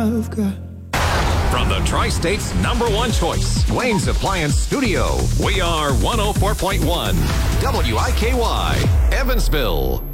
I've got. From the Tri-State's #1 choice, Wayne's Appliance Studio, we are 104.1 WIKY, Evansville.